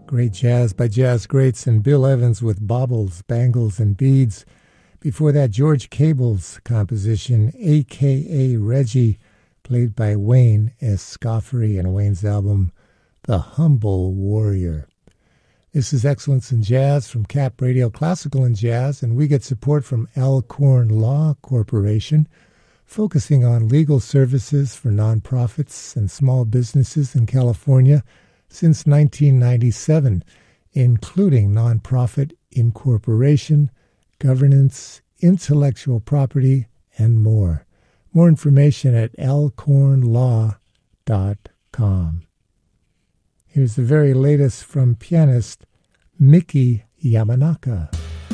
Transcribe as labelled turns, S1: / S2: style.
S1: Great jazz by jazz greats and Bill Evans with Baubles, Bangles, and Beads. Before that, George Cable's composition, A.K.A. Reggie, played by Wayne Escoffery and Wayne's album, The Humble Warrior. This is Excellence in Jazz from Cap Radio Classical and Jazz, and we get support from Alcorn Law Corporation, focusing on legal services for nonprofits and small businesses in California since 1997, including nonprofit incorporation, governance, intellectual property, and more. More information at alcornlaw.com. Here's the very latest from pianist Miki Yamanaka.